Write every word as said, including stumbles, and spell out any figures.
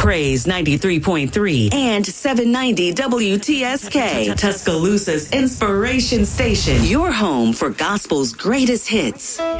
Praise ninety-three point three and seven ninety W T S K, Tuscaloosa's inspiration station. Your home for gospel's greatest hits.